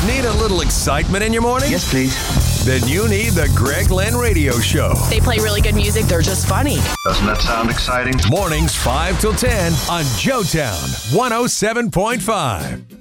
Need a little excitement in your morning? Yes, please. Then you need the Greg Lynn Radio Show. They play really good music. They're just funny. Doesn't that sound exciting? Mornings 5 till 10 on Joetown 107.5.